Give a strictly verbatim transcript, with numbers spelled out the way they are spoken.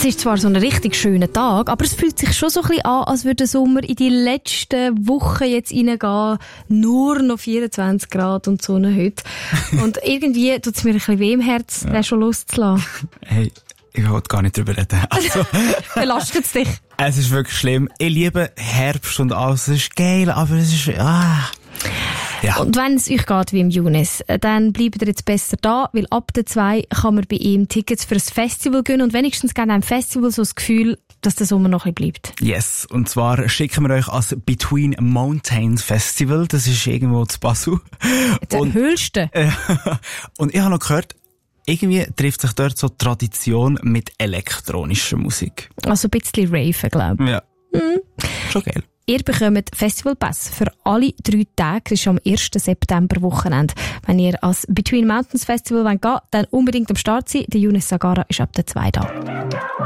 ist zwar so ein richtig schöner Tag, aber es fühlt sich schon so ein bisschen an, als würde der Sommer in die letzten Wochen jetzt reingehen. Nur noch vierundzwanzig Grad und Sonne heute. Und irgendwie tut es mir ein bisschen weh im Herz, ja. den schon loszulassen. Hey, ich wollte gar nicht drüber reden. Also, belastet es dich? Es ist wirklich schlimm. Ich liebe Herbst und alles. Es ist geil, aber es ist... Ah. Ja. Und wenn es euch geht wie im Younes, dann bleibt ihr jetzt besser da, weil ab der zwei kann man bei ihm Tickets für ein Festival gönnen und wenigstens gerne einem Festival so das Gefühl, dass der Sommer noch ein bisschen bleibt. Yes, und zwar schicken wir euch als Between Mountains Festival, das ist irgendwo zu Basel. Der höchste. Äh, und ich habe noch gehört, irgendwie trifft sich dort so Tradition mit elektronischer Musik. Also ein bisschen Raven, glaube ich. Ja. Mhm. Schon geil. Ihr bekommt Festivalpass für alle drei Tage. Das ist am ersten September Wochenende. Wenn ihr als Between Mountains Festival gehen wollt, dann unbedingt am Start sein. Der Younes Zagara ist ab der zwei da.